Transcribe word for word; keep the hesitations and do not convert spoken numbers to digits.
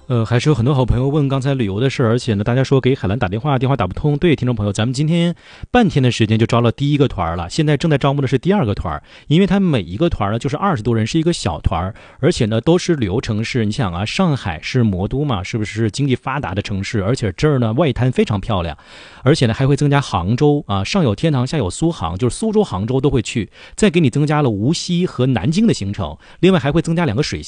呃，还是有很多好朋友问刚才旅游的事儿，而且呢，大家说给海兰打电话，电话打不通。对，听众朋友，咱们今天半天的时间就招了第一个团了，现在正在招募的是第二个团，因为它每一个团呢就是二十多人，是一个小团，而且呢都是旅游城市。你想啊，上海是魔都嘛，是不是经济发达的城市？而且这儿呢外滩非常漂亮，而且呢还会增加杭州啊，上有天堂，下有苏杭，就是苏州、杭州都会去，再给你增加了无锡和南京的行程，另外还会增加两个水